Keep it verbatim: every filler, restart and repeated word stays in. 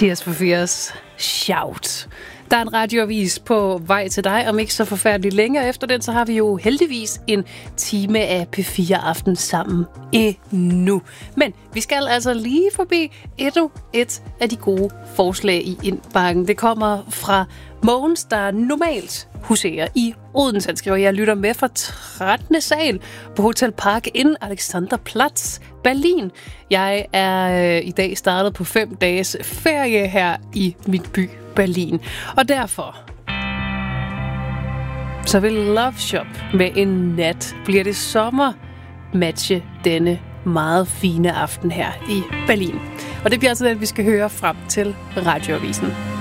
Tears for Fears, Shout. Der er en radioavis på vej til dig, om ikke så forfærdeligt længere. Efter den, så har vi jo heldigvis en time af P fire Aften sammen endnu. Men vi skal altså lige forbi endnu et af de gode forslag i indbakken. Det kommer fra Mogens, der normalt huserer i Odense. Han skriver, jeg lytter med fra trettende sal på Hotel Park in Alexanderplatz, Berlin. Jeg er øh, i dag startet på fem dages ferie her i mit by Berlin. Og derfor så vil Love Shop med en nat bliver det sommer matche denne meget fine aften her i Berlin. Og det bliver altså den, vi skal høre frem til radioavisen.